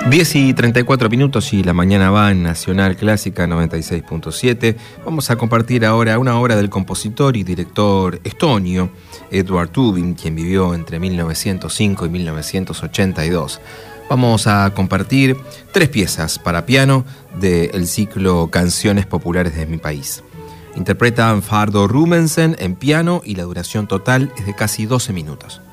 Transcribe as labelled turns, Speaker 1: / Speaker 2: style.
Speaker 1: 10:34 y la mañana va en Nacional Clásica 96.7. Vamos a compartir ahora una obra del compositor y director estonio Edward Tubin, quien vivió entre 1905 y 1982. Vamos a compartir 3 piezas para piano del ciclo Canciones Populares de mi país. Interpretan Fardo Rumensen en piano y la duración total es de casi 12 minutos.